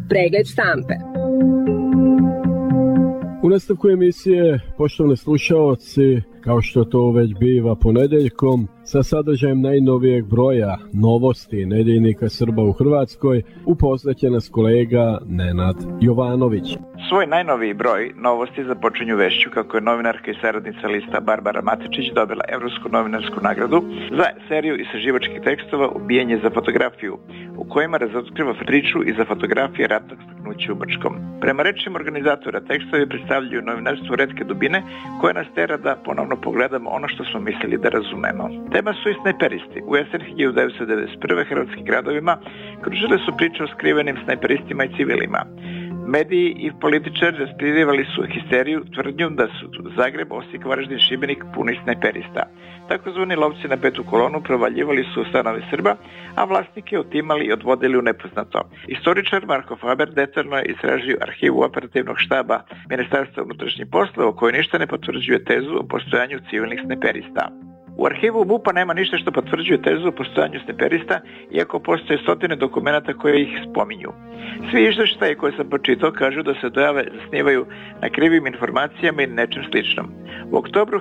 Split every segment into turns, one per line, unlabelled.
Pregled štampe.
U nastavku emisije, poštovani slušaoci, kao što to već biva ponedeljkom, sa sadržajem najnovijeg broja novosti nedeljnika Srba u Hrvatskoj, upoznat će nas kolega Nenad Jovanović.
Svoj najnoviji broj novosti započinju vešću kako je novinarka i saradnica lista Barbara Matečić dobila Evropsku novinarsku nagradu za seriju istraživačkih tekstova Ubijanje za fotografiju, u kojima razotkriva priču iza fotografije ratnog staknuća u Brčkom. Prema rečima organizatora, tekstovi predstavljaju novinarstvo retke dubine koje nas tera da ponovno pogledamo ono što smo mislili da razumemo. Tema su i snajperisti. U jesen 1991. hrvatskim gradovima kružile su priče o skrivenim snajperistima i civilima. Mediji i političari raspririvali su histeriju tvrdnjom da su Zagreb, Osijek, Varaždin, Šibenik puni snajperista. Takozvani lovci na petu kolonu provaljivali su u stanove Srba, a vlasnike otimali i odvodili u nepoznato. Istoričar Marko Faber detaljno je istražio arhivu operativnog štaba Ministarstva unutrašnjih poslova, koji ništa ne potvrđuje tezu o postojanju civilnih snajperista. U arhivu MUP-a nema ništa što potvrđuje tezu o postojanju snajperista, iako postoje stotine dokumenata koje ih spominju. Svi izveštaji koje sam pročitao kažu da se dojave zasnivaju na krivim informacijama i nečem sličnom. U oktobru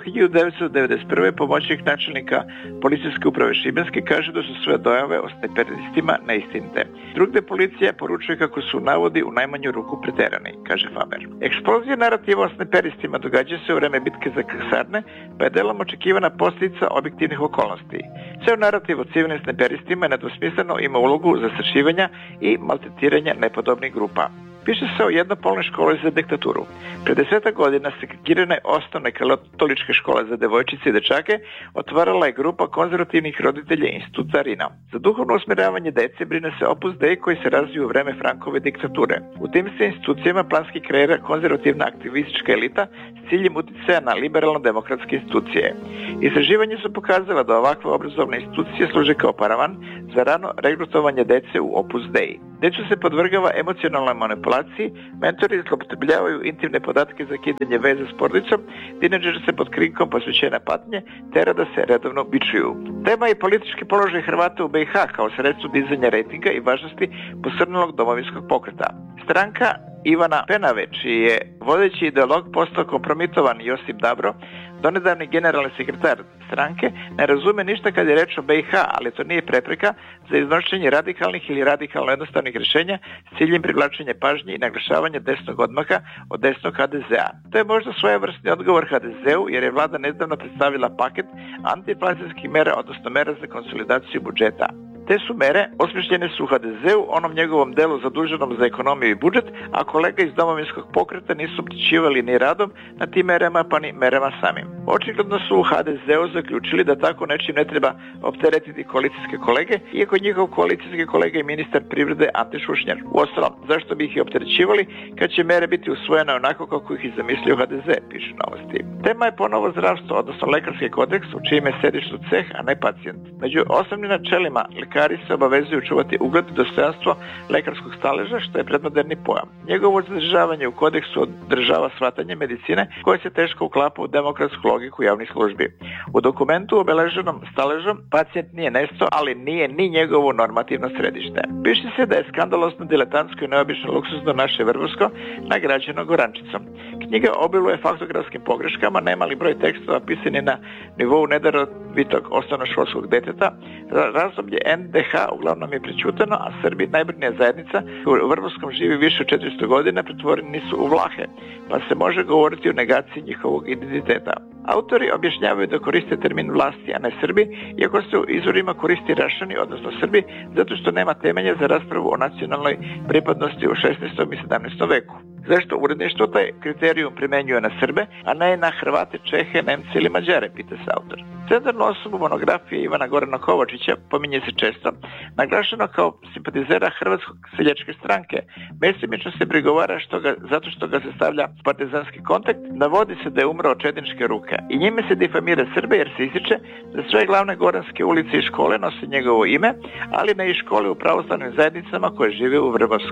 1991. pomoćnik načelnika policijske uprave Šibenske kaže da su sve dojave o snajperistima neistinite. Drugde policija poručuje kako su navodi u najmanju ruku preterani, kaže Faber. Eksplozija narativa o snajperistima događa se u vreme bitke za kasarne, pa je delom očekivana posljedica objektivnih okolnosti. Ceo narativ o civilnim snajperistima nedvosmisleno ima ulogu zastrašivanja i maltretiranja nepodobnih grupa. Piše se o jednopolnoj školi za diktaturu. Pre 10 godina segregirane osnovne katoličke škole za devojčice i dečake otvarala je grupa konzervativnih roditelja Instituta Rina. Za duhovno usmjeravanje dece brine se Opus Dei koji se razvio u vreme Frankove diktature. U tim se institucijama planski kreira konzervativna aktivistička elita s ciljem uticaja na liberalno-demokratske institucije. Istraživanje su pokazala da ovakve obrazovne institucije služe kao paravan za rano regrutovanje dece u Opus Dei. Decu se podvrgava emocionalnoj manipulaciji, mentori zloupotrebljavaju intimne podatke za kidanje veze s porodicom, tinejdžeri se pod krinkom posvećena patnje, tera da se redovno bičuju. Tema je politički položaj Hrvata u BiH kao sredstvo dizanja rejtinga i važnosti posrnulog domovinskog pokreta. Stranka Ivana Penave, čiji je vodeći ideolog postao kompromitovan Josip Dabro, donedavni generalni sekretar stranke, ne razume ništa kad je reč o BiH, ali to nije prepreka za iznošenje radikalnih ili radikalno jednostavnih rješenja s ciljem privlačenja pažnje i naglašavanja desnog odmaka od desnog HDZ-a. To je možda svojevrsni odgovor HDZ-u jer je vlada nedavno predstavila paket antiinflacijskih mera, odnosno mera za konsolidaciju budžeta. Te su mere osmišljene su u HDZ-u, onom njegovom delu zaduženom za ekonomiju i budžet, a kolega iz domovinskog pokreta nisu opterećivali ni radom na tim merama pa ni merama samim. Očigledno su u HDZ-u zaključili da tako nečim ne treba opteretiti koalicijske kolege, iako njihov koalicijski kolega i ministar privrede Ante Šušnjar. Uostalom, zašto bi ih i opterećivali kad će mere biti usvojene onako kako ih je zamislio HDZ, pišu Novosti. Tema je ponovo zdravstvo, odnosno lekarski kodeks, u čijem je sedištu ceh, a ne pacijent. Među osnovnim načelima lekari se obavezuju čuvati ugled i dostojanstvo lekarskog staleža, što je predmoderni pojam. Njegovo zadržavanje u kodeksu održava shvatanje medicine koje se teško uklapa u demokratsku logiku javnih službi. U dokumentu obeleženom staležom pacijent nije nesto, ali nije ni njegovo normativno središte. Piše se da je skandalosno, diletantsko i neobično luksuzno naše Vrbovsko nagrađeno Gorančicom. Knjiga obiluje faktografskim pogreškama, nemali broj tekstova pisani na nivou nedarovitog osnovnoškolskog deteta. Razdoblje NDH uglavnom je prećutano, a Srbi, najbrojnija zajednica, u Vrbovskom živi više od 400 godina, pretvoreni su u Vlahe, pa se može govoriti o negaciji njihovog identiteta. Autori objašnjavaju da koriste termin vlasti, a ne Srbi, iako se u izvorima koristi Rašani, odnosno Srbi, zato što nema temelja za raspravu o nacionalnoj pripadnosti u 16. i 17. veku. Zašto uredništvo taj kriterijum primenjuje na Srbe, a ne na Hrvate, Čehe, Nemce ili Mađare, pita se autor. Centralnu osobu monografije Ivana Gorana Kovačića pominje se često, naglašeno kao simpatizera Hrvatskog seljačke stranke. Mesimično se prigovara zato što ga se stavlja partizanski kontakt, navodi se da je umro od četničke ruke. I njime se difamira Srbe jer se ističe da sve glavne goranske ulice i škole nose njegovo ime, ali ne i škole u pravoslavnim zajednicama koje žive u Vrbovskom.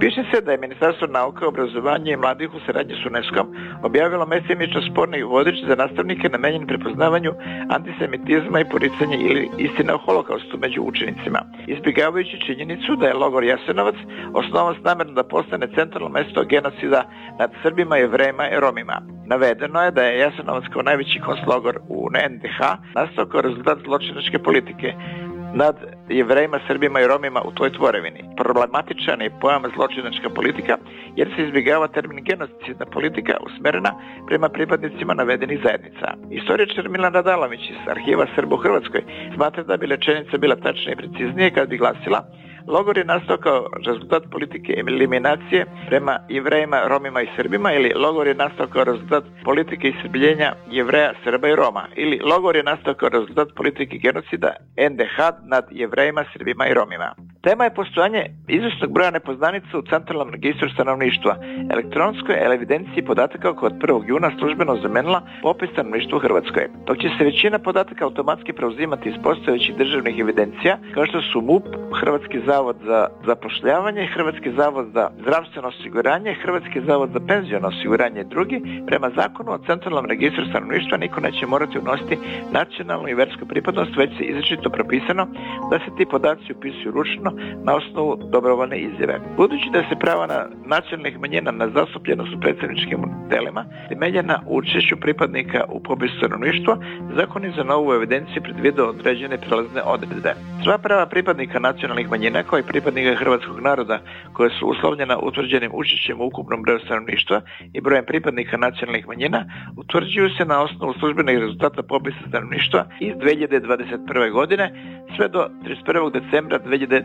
Piše se da je Ministarstvo nauke, obrazovanja i mladih u saradnji s UNESCO-om objavilo mesemično sporni vodič za nastavnike namenjen prepoznavanju antisemitizma i poricanje ili istine o holokaustu među učenicima, izbjegavajući činjenicu da je logor Jasenovac osnovan s namjerom da postane centralno mesto genocida nad Srbima, Jevrejima i Romima. Navedeno je da je Jasenovac kao najveći konclogor u NDH nastao kao rezultat zločinačke politike nad Jevrejima, Srbima i Romima u toj tvorevini. Problematičan je pojam zločinačka politika jer se izbjegava termin genocidna politika usmjerena prema pripadnicima navedenih zajednica. Istoričar Milan Radalović iz Arhiva Srba u Hrvatskoj smatra da bi rečenica bila tačnije i preciznije kad bi glasila: logor je nastao kao rezultat politike eliminacije prema Jevrejima, Romima i Srbima, ili logor je nastao kao rezultat politike isrebljenja Jevreja, Srba i Roma, ili logor je nastao kao rezultat politike genocida NDH nad Jevrejima, Srbima i Romima. Tema je postojanje izvjesnog broja nepoznanica u centralnom registru stanovništva, elektronskoj evidenciji podataka koja od 1. juna službeno zamenila popis stanovništva u Hrvatskoj. Dok će se većina podataka automatski preuzimati iz postojećih državnih evidencija, kao što su MUP, Hrvatski zavod za zapošljavanje, Hrvatski zavod za zdravstveno osiguranje, Hrvatski zavod za penziono osiguranje i drugi, prema zakonu o centralnom registru stanovništva niko neće morati unositi nacionalnu i versku pripadnost, već se izričito propisano da se ti podaci upisuju ručno na osnovu dobrovoljne izjave. Budući da se prava na nacionalnih manjina na zastupljenost u predstavničkim telima temelje na učešću pripadnika u popisu stanovništva, zakon je za novu evidenciju predvidio određene prelazne odredbe. Sva prava pripadnika nacionalnih manjina kao i pripadnika hrvatskog naroda koja su uslovljena utvrđenim učešćem u ukupnom broju stanovništva i brojem pripadnika nacionalnih manjina utvrđuju se na osnovu službenih rezultata popisa stanovništva iz 2021. godine sve do 31. decembra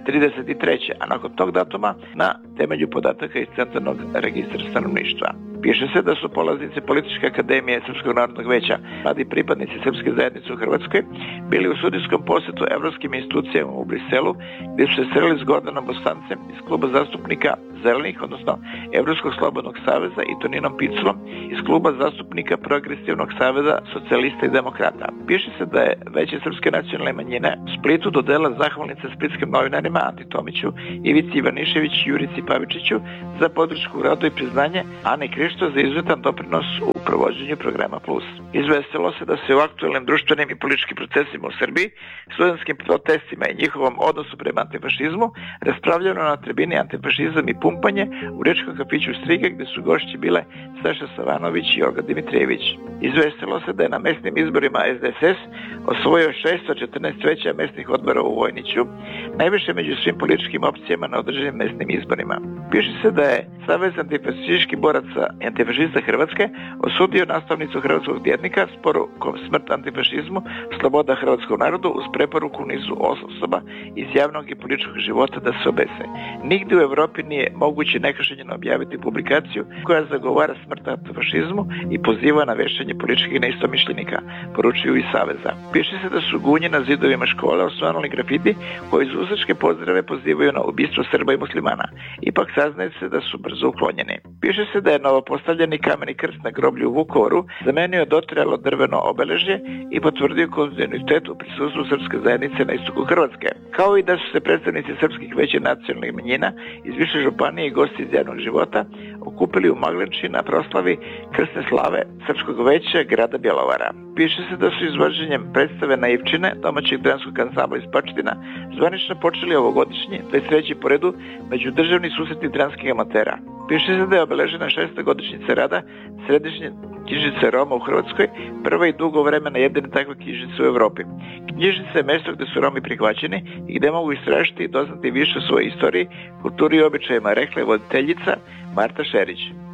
2033. a nakon tog datuma na temelju podataka iz centralnog registra stanovništva. Piše se da su polaznici Političke akademije Srpskog narodnog veća, mladi pripadnici srpske zajednice u Hrvatskoj, bili u sudijskom posjetu evropskim institucijama u Briselu, gdje su se sreli s Gordanom Bosancem iz kluba zastupnika Zelenih, odnosno Evropskog slobodnog saveza, i Toninom Piculom iz kluba zastupnika Progresivnog saveza socijalista i demokrata. Piše se da je Veće srpske nacionalne manjine u Splitu dodela zahvalnice splitskim novinarima Anti Tomiću, Ivici Ivanišević i Jurici Pavičiću za podršku u radu i priznanje, Ani Krišto za izuzetan doprinos u provođenju programa Plus. Izvestilo se da se u aktualnim društvenim i političkim procesima u Srbiji, studentskim protestima i njihovom odnosu prema antifašizmu raspravljano na tribini Antifašizam i pumpanje u riječkom kafiću Striga, gdje su gošći bile Saša Savanović i Olga Dimitrijević. Izvestilo se da je na mesnim izborima SDSS osvojio 614 veća mesnih odbora u Vojniću, najviše među svim političkim opcijama na održanim mesnim izborima. Piše se da je Savez antifašističkih boraca i antifašista Hrvatske osudio nastavnicu hrvatskog tjednika s porukom smrt antifašizmu, sloboda hrvatskom narodu, uz preporuku nizu osoba iz javnog i političkog života da se obese. Nigdje u Europi nije moguće nekažnjeno objaviti publikaciju koja zagovara smrt antifašizmu i poziva na vešanje političkih neistomišljenika, poručuju iz Saveza. Piše se da su gunje na zidovima škola osvanuli grafiti koji iz ustaške pozdrave pozivaju na ubistvo Srba i muslimana. Ipak saznaje se da su brzo uklonjeni. Piše se da je novopostavljeni kameni krst na groblju u Vukovaru zamenio dotrajalo drveno obeležje i potvrdio kontinuitet u prisustvu srpske zajednice na istoku Hrvatske, kao i da su se predstavnici srpskih većih nacionalnih manjina iz više županije i gosti iz javnog života okupili u Maglenči na proslavi krsne slave Srpskog veća grada Bjelovara. Piše se da su izvođenjem predstave Naivčine domaćeg dramskog ansambla iz Pačetina zvanično počeli ovogodišnji 23. po redu međudržavni susreti dramskih amatera. Piše se da je obeležena 6. godišnjica rada središnje knjižnice Roma u Hrvatskoj, prva i dugo vremena jedine takve knjižnice u Evropi. Knjižnica je mjesto gdje su Romi prihvaćeni i gdje mogu istražiti i doznati više o svojoj istoriji, kulturi i običajima, rekla je voditeljica Marta Šerić.